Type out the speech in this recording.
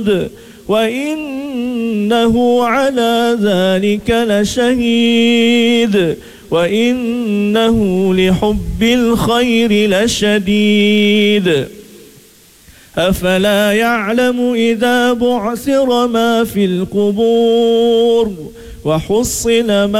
وإنه على ذلك لشهيد وإنه لحب الخير لشديد أفلا يعلم إذا بعثر ما في القبور وحصل ما